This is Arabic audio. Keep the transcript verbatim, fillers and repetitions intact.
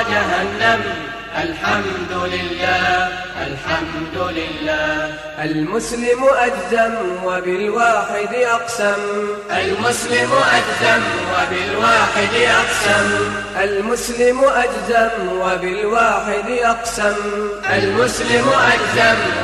جهنم. الحمد لله الحمد لله. المسلم أجزم وبالواحد أقسم. المسلم أجزم وبالواحد أقسم. المسلم أجزم وبالواحد أقسم. المسلم أجزم